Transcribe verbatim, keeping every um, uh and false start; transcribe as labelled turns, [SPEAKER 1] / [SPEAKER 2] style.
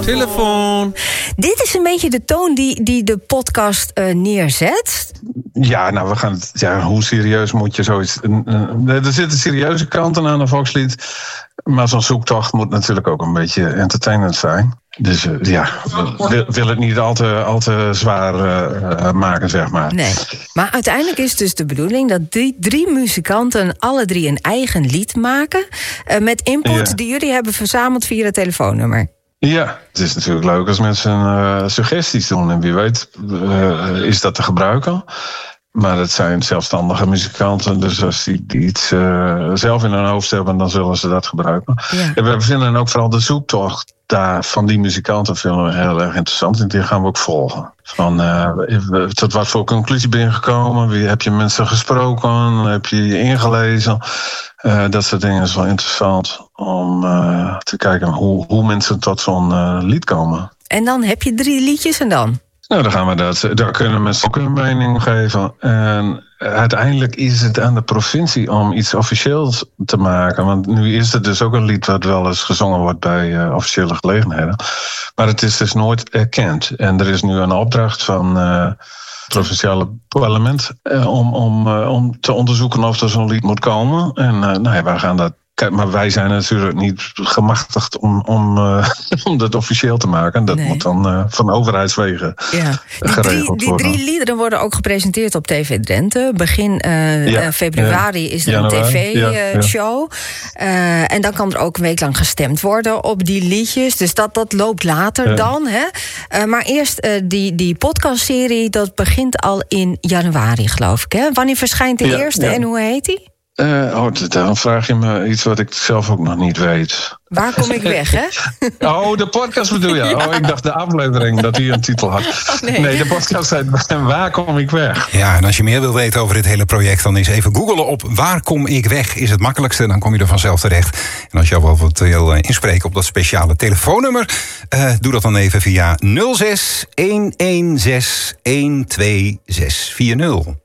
[SPEAKER 1] Telefoon.
[SPEAKER 2] Dit is een beetje de toon die, die de podcast uh, neerzet.
[SPEAKER 3] Ja, nou, we gaan het. Ja, hoe serieus moet je zoiets. Uh, er zitten serieuze kanten aan een volkslied. Maar zo'n zoektocht moet natuurlijk ook een beetje entertainend zijn. Dus uh, ja, wil, wil het niet al te, al te zwaar uh, maken, zeg maar.
[SPEAKER 2] Nee, maar uiteindelijk is dus de bedoeling dat die drie muzikanten alle drie een eigen lied maken. Uh, met input ja. die jullie hebben verzameld via het telefoonnummer.
[SPEAKER 3] Ja, het is natuurlijk leuk als mensen uh, suggesties doen. En wie weet uh, is dat te gebruiken. Maar het zijn zelfstandige muzikanten. Dus als die, die iets uh, zelf in hun hoofd hebben, dan zullen ze dat gebruiken. Ja. En we vinden ook vooral de zoektocht daar van die muzikanten vinden we heel erg interessant. En die gaan we ook volgen. Van, uh, tot wat voor conclusie ben je gekomen? Wie, heb je mensen gesproken? Heb je je ingelezen? Uh, dat soort dingen is wel interessant om uh, te kijken hoe, hoe mensen tot zo'n uh, lied komen.
[SPEAKER 2] En dan heb je drie liedjes en dan?
[SPEAKER 3] Nou, dan gaan we dat. Daar kunnen mensen ook een mening geven. En uiteindelijk is het aan de provincie om iets officieels te maken. Want nu is het dus ook een lied wat wel eens gezongen wordt bij uh, officiële gelegenheden. Maar het is dus nooit erkend. En er is nu een opdracht van uh, het provinciale parlement uh, om, om, uh, om te onderzoeken of er zo'n lied moet komen. En uh, nou ja, wij gaan dat. Kijk, maar wij zijn natuurlijk niet gemachtigd om, om, uh, om dat officieel te maken. Dat nee. moet dan uh, van overheidswegen
[SPEAKER 2] ja.
[SPEAKER 3] geregeld
[SPEAKER 2] die,
[SPEAKER 3] worden.
[SPEAKER 2] Die drie liederen worden ook gepresenteerd op T V Drenthe. Begin uh, ja, februari ja. is er Januari, een tv-show. Ja, ja. uh, en dan kan er ook een week lang gestemd worden op die liedjes. Dus dat, dat loopt later ja. dan. Hè? Uh, maar eerst uh, die, die podcastserie, dat begint al in januari, geloof ik. Hè? Wanneer verschijnt de ja, eerste ja. en hoe heet die?
[SPEAKER 3] Uh, oh, dan vraag je me iets wat ik zelf ook nog niet weet.
[SPEAKER 2] Waar kom ik weg, hè?
[SPEAKER 3] Oh, de podcast bedoel je? Ja. Oh, ik dacht de aflevering dat die een titel had.
[SPEAKER 2] Oh, nee.
[SPEAKER 3] nee, de podcast heet Waar kom ik weg?
[SPEAKER 1] Ja, en als je meer wil weten over dit hele project, dan is even googelen op Waar kom ik weg is het makkelijkste. Dan kom je er vanzelf terecht. En als je al wel wat wil inspreken op dat speciale telefoonnummer, uh, doe dat dan even via nul zes een een zes een twee zes vier nul.